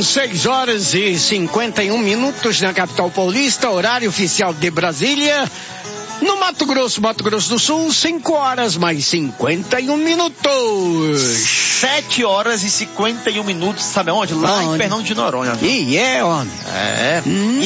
6 horas e 51 minutos na capital paulista, horário oficial de Brasília. No Mato Grosso do Sul, 5 horas mais 51 minutos. 7 horas e 51 minutos, sabe onde? Lá em Fernando de Noronha. E onde?